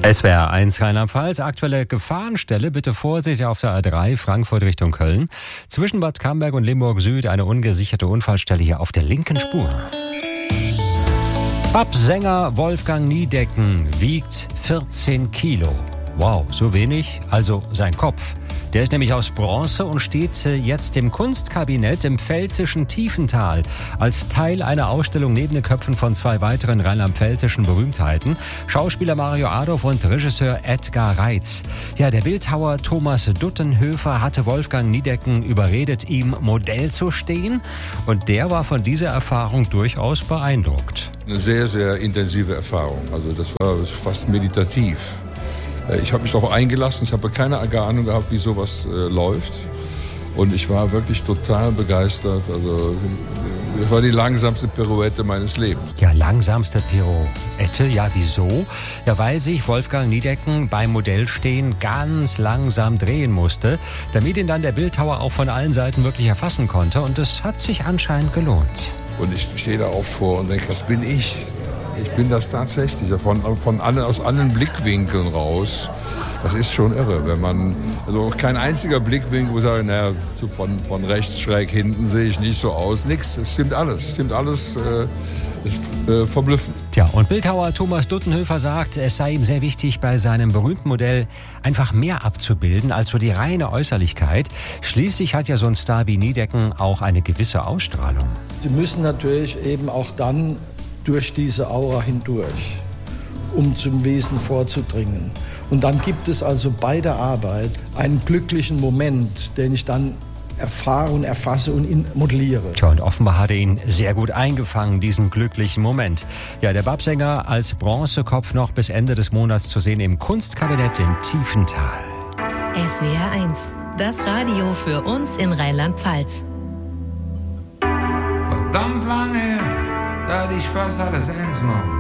SWR 1 Rheinland-Pfalz, aktuelle Gefahrenstelle. Bitte Vorsicht auf der A3 Frankfurt Richtung Köln. Zwischen Bad Camberg und Limburg Süd eine ungesicherte Unfallstelle hier auf der linken Spur. Babsänger Wolfgang Niedecken wiegt 14 Kilo. Wow, so wenig? Also sein Kopf. Der ist nämlich aus Bronze und steht jetzt im Kunstkabinett im pfälzischen Tiefental als Teil einer Ausstellung neben den Köpfen von zwei weiteren rheinland-pfälzischen Berühmtheiten, Schauspieler Mario Adorf und Regisseur Edgar Reitz. Ja, der Bildhauer Thomas Duttenhöfer hatte Wolfgang Niedecken überredet, ihm Modell zu stehen, und der war von dieser Erfahrung durchaus beeindruckt. Eine sehr, sehr intensive Erfahrung, also das war fast meditativ. Ich habe mich darauf eingelassen, ich habe keine Ahnung gehabt, wie sowas läuft. Und ich war wirklich total begeistert. Also das war die langsamste Pirouette meines Lebens. Ja, langsamste Pirouette, ja, wieso? Ja, weil sich Wolfgang Niedecken beim Modellstehen ganz langsam drehen musste, damit ihn dann der Bildhauer auch von allen Seiten wirklich erfassen konnte. Und das hat sich anscheinend gelohnt. Und ich stehe da auch vor und denke, was bin ich? Ich bin das tatsächlich, aus allen Blickwinkeln raus. Das ist schon irre, wenn man, also kein einziger Blickwinkel, wo ich sage, naja, von rechts schräg hinten sehe ich nicht so aus. Nix, es stimmt alles, verblüffend. Tja, und Bildhauer Thomas Duttenhöfer sagt, es sei ihm sehr wichtig, bei seinem berühmten Modell einfach mehr abzubilden als so die reine Äußerlichkeit. Schließlich hat ja so ein Star wie Niedecken auch eine gewisse Ausstrahlung. Sie müssen natürlich eben auch dann durch diese Aura hindurch, um zum Wesen vorzudringen. Und dann gibt es also bei der Arbeit einen glücklichen Moment, den ich dann erfahre und erfasse und ihn modelliere. Tja, und offenbar hat er ihn sehr gut eingefangen, diesen glücklichen Moment. Ja, der Babsänger als Bronzekopf noch bis Ende des Monats zu sehen im Kunstkabinett in Tiefental. SWR 1, das Radio für uns in Rheinland-Pfalz. Verdammt lange her, da hatte ich fast alles ernst genommen.